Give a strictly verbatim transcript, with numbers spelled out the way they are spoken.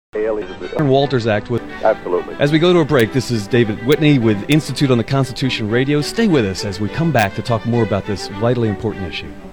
Walters Act with Absolutely. As we go to a break, this is David Whitney with Institute on the Constitution Radio. Stay with us as we come back to talk more about this vitally important issue.